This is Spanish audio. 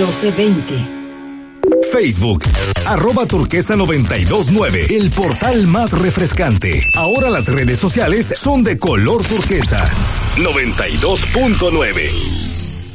1220. Facebook, @turquesa929, el portal más refrescante. Ahora las redes sociales son de color turquesa. 92.9.